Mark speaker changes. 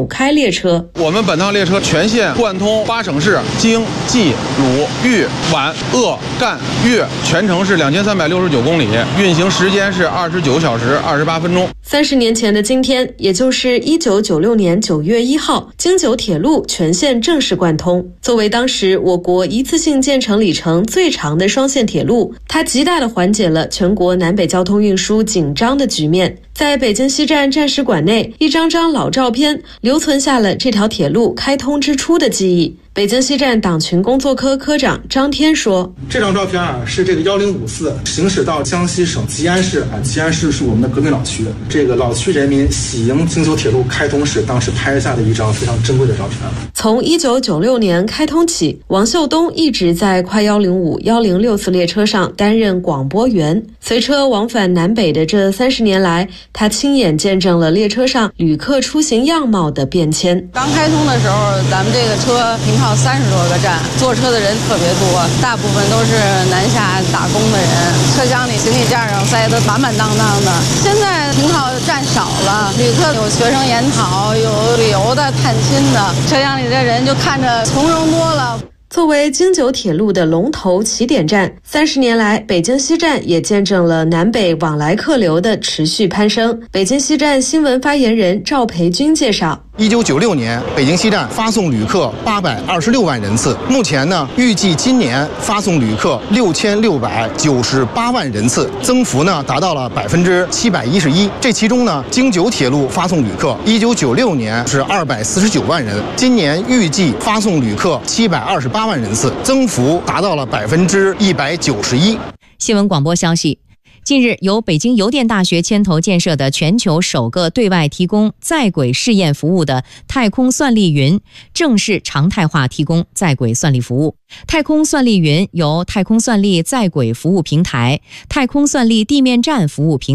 Speaker 1: 开列车。
Speaker 2: 我们本趟列车全线贯通8省市，京、冀、鲁、豫、皖、鄂、赣、粤，全程是2369公里，运行时间是29小时28分钟。
Speaker 1: 30年前的今天，也就是1996年9月1号，京九铁路全线正式贯通。作为当时我国一次性建成里程最长的双线铁路，它极大地缓解了全国南北交通运输紧张的局面。在北京西站战史馆内，一张张老照片留存下了这条铁路开通之初的记忆。北京西站党群工作科科长张天说：“
Speaker 3: 这张照片是这个1054行驶到江西省吉安市吉安市是我们的革命老区，这个老区人民喜迎京九铁路开通时当时拍下的一张非常珍贵的照片。”
Speaker 1: 从1996年开通起，王秀东一直在快105、106次列车上担任广播员。随车往返南北的这30年来，他亲眼见证了列车上旅客出行样貌的变迁。
Speaker 4: 刚开通的时候，咱们这个车停靠30多个站，坐车的人特别多，大部分都是南下打工的人，车厢里行李架上塞得满满当当的。现在停靠站少了，旅客有学生研讨，有旅游的、探亲的，车厢里的人就看着从容多了。
Speaker 1: 作为京九铁路的龙头起点站，30年来，北京西站也见证了南北往来客流的持续攀升。北京西站新闻发言人赵培军介绍
Speaker 5: ，1996年，北京西站发送旅客826万人次，目前呢，预计今年发送旅客6698万人次，增幅呢达到了711%。这其中呢，京九铁路发送旅客1996年是249万人，今年预计发送旅客728万人次，增幅达到了191%。
Speaker 6: 新闻广播消息。近日，由北京邮电大学牵头建设的全球首个对外提供在轨试验服务的太空算力云正式常态化提供在轨算力服务。太空算力云由太空算力在轨服务平台、太空算力地面站服务平台